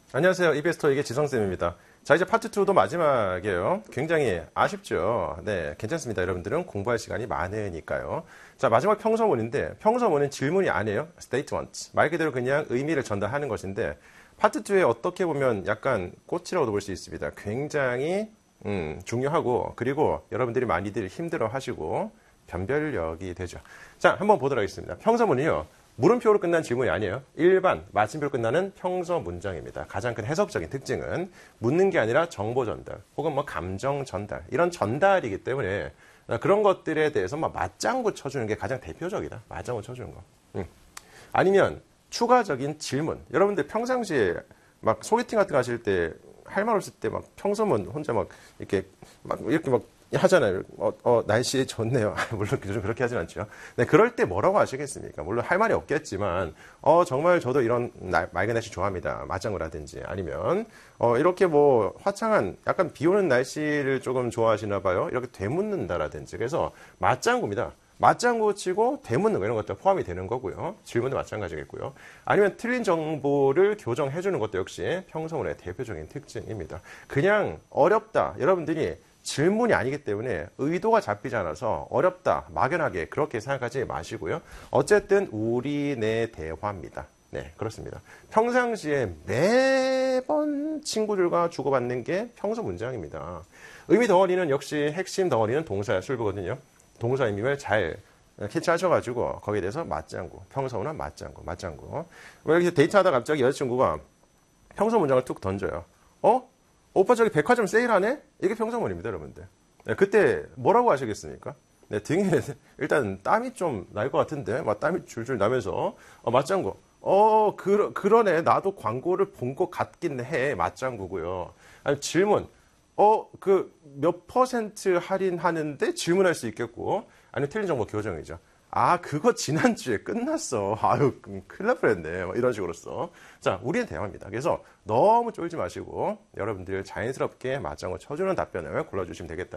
안녕하세요. 이베스터에게 지성쌤입니다. 자, 이제 파트 2도 마지막이에요. 굉장히 아쉽죠? 네, 괜찮습니다. 여러분들은 공부할 시간이 많으니까요. 자, 마지막 평서문인데, 평서문은 질문이 아니에요. statement. 말 그대로 그냥 의미를 전달하는 것인데, 파트 2에 어떻게 보면 약간 꽃이라고도 볼 수 있습니다. 굉장히 중요하고, 그리고 여러분들이 많이들 힘들어 하시고, 변별력이 되죠. 자, 한번 보도록 하겠습니다. 평서문은요, 물음표로 끝난 질문이 아니에요. 일반 마침표로 끝나는 평서 문장입니다. 가장 큰 해석적인 특징은 묻는 게 아니라 정보 전달 혹은 뭐 감정 전달 이런 전달이기 때문에 그런 것들에 대해서 막 맞장구 쳐주는 게 가장 대표적이다. 맞장구 쳐주는 거. 아니면 추가적인 질문. 여러분들 평상시에 막 소개팅 같은 거 하실 때 할 말 없을 때 막 평서문 혼자 막 이렇게 막 하잖아요. 날씨 좋네요. 물론 요즘 그렇게 하진 않죠. 네, 그럴 때 뭐라고 하시겠습니까? 물론 할 말이 없겠지만, 정말 저도 이런 맑은 날씨 좋아합니다. 맞장구라든지 아니면, 이렇게 뭐 화창한 약간 비 오는 날씨를 조금 좋아하시나 봐요. 이렇게 되묻는다라든지. 그래서 맞장구입니다. 맞장구 치고 되묻는 거 이런 것도 포함이 되는 거고요. 질문도 마찬가지겠고요. 아니면 틀린 정보를 교정해 주는 것도 역시 평서문의 대표적인 특징입니다. 그냥 어렵다. 여러분들이 질문이 아니기 때문에 의도가 잡히지 않아서 어렵다, 막연하게 그렇게 생각하지 마시고요. 어쨌든 우리 내 대화입니다. 네, 그렇습니다. 평상시에 매번 친구들과 주고받는 게 평소 문장입니다. 의미 덩어리는 역시 핵심 덩어리는 동사야 술부거든요. 동사 의미를 잘 캐치하셔가지고 거기에 대해서 맞장구, 평소문은 맞장구. 왜 이렇게 데이트하다 갑자기 여자친구가 평소 문장을 툭 던져요. 오빠 저기 백화점 세일하네? 이게 평서문입니다, 여러분들. 네, 그때 뭐라고 하시겠습니까? 네, 등에 일단 땀이 좀 날 것 같은데, 막 땀이 줄줄 나면서, 맞장구. 그러네. 나도 광고를 본 것 같긴 해. 맞장구고요. 아니, 질문. 몇 퍼센트 할인하는데 질문할 수 있겠고, 아니면 틀린 정보 교정이죠. 그거 지난주에 끝났어. 아유, 큰일 날 뻔했네. 이런 식으로서. 자, 우리는 대화입니다. 그래서 너무 쫄지 마시고 여러분들 자연스럽게 맞장구 쳐주는 답변을 골라주시면 되겠다.